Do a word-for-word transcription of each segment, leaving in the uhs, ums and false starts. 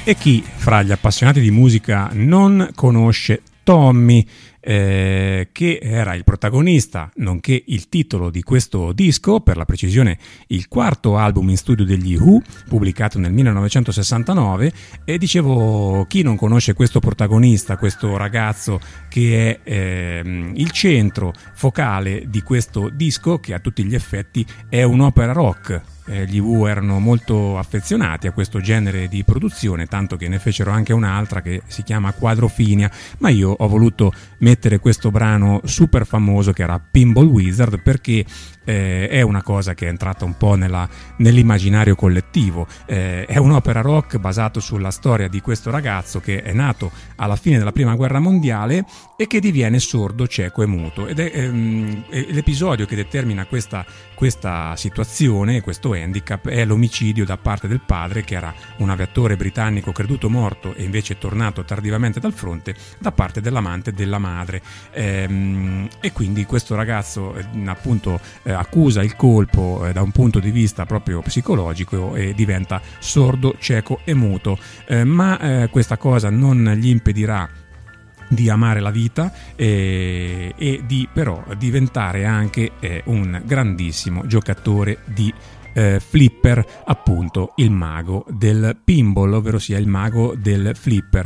E chi fra gli appassionati di musica non conosce Tommy, eh, che era il protagonista nonché il titolo di questo disco, per la precisione il quarto album in studio degli Who, pubblicato nel millenovecentosessantanove. E dicevo, chi non conosce questo protagonista, questo ragazzo che è eh, il centro focale di questo disco, che a tutti gli effetti è un'opera rock. Eh, gli Who erano molto affezionati a questo genere di produzione, tanto che ne fecero anche un'altra che si chiama Quadrofinia, ma io ho voluto mettere questo brano super famoso che era Pinball Wizard, perché eh, è una cosa che è entrata un po' nella, nell'immaginario collettivo. Eh, è un'opera rock basato sulla storia di questo ragazzo che è nato alla fine della prima guerra mondiale e che diviene sordo, cieco e muto, ed è ehm, l'episodio che determina questa, questa situazione, questo handicap, è l'omicidio da parte del padre, che era un aviatore britannico creduto morto e invece tornato tardivamente dal fronte, da parte dell'amante della madre. Ehm, e quindi questo ragazzo eh, appunto eh, accusa il colpo eh, da un punto di vista proprio psicologico e diventa sordo, cieco e muto. Eh, ma eh, questa cosa non gli impedirà di amare la vita eh, e di però diventare anche eh, un grandissimo giocatore di Eh, flipper, appunto il mago del pinball, ovvero sia il mago del flipper.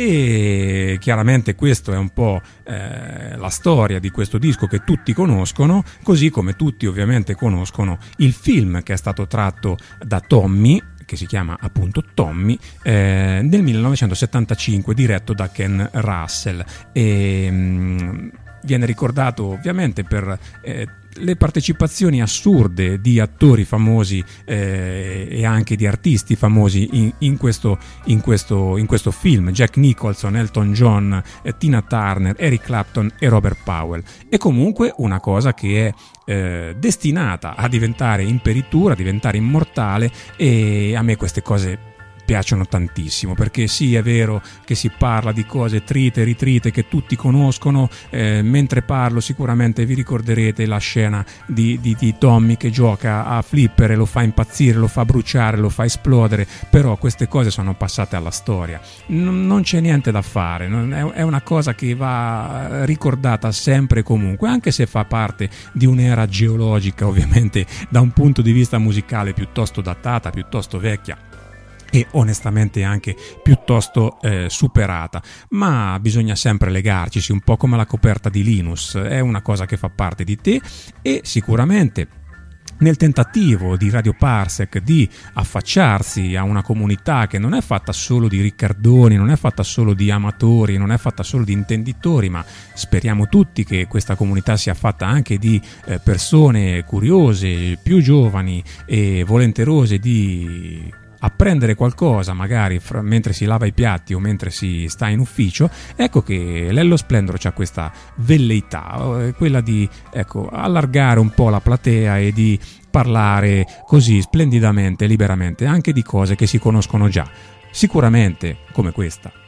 E chiaramente questo è un po' eh, la storia di questo disco che tutti conoscono, così come tutti ovviamente conoscono il film che è stato tratto da Tommy, che si chiama appunto Tommy, eh, nel millenovecentosettantacinque, diretto da Ken Russell. E mh, viene ricordato ovviamente per eh, le partecipazioni assurde di attori famosi eh, e anche di artisti famosi in, in, questo, in, questo, in questo film: Jack Nicholson, Elton John, eh, Tina Turner, Eric Clapton e Robert Powell. E comunque una cosa che è eh, destinata a diventare imperitura, a diventare immortale, e a me queste cose piacciono tantissimo, perché sì, è vero che si parla di cose trite e ritrite che tutti conoscono. Eh, mentre parlo sicuramente vi ricorderete la scena di, di, di Tommy che gioca a flipper e lo fa impazzire, lo fa bruciare, lo fa esplodere, però queste cose sono passate alla storia, N- non c'è niente da fare, non è, è una cosa che va ricordata sempre e comunque, anche se fa parte di un'era geologica ovviamente da un punto di vista musicale piuttosto datata, piuttosto vecchia e onestamente anche piuttosto eh, superata, ma bisogna sempre legarci, un po' come la coperta di Linus, è una cosa che fa parte di te. E sicuramente nel tentativo di Radio Parsec di affacciarsi a una comunità che non è fatta solo di riccardoni, non è fatta solo di amatori, non è fatta solo di intenditori, ma speriamo tutti che questa comunità sia fatta anche di eh, persone curiose, più giovani e volenterose di apprendere qualcosa, magari fra, mentre si lava i piatti o mentre si sta in ufficio. Ecco che Lello Splendro c'ha questa velleità, quella di ecco allargare un po' la platea e di parlare così splendidamente, liberamente, anche di cose che si conoscono già, sicuramente come questa.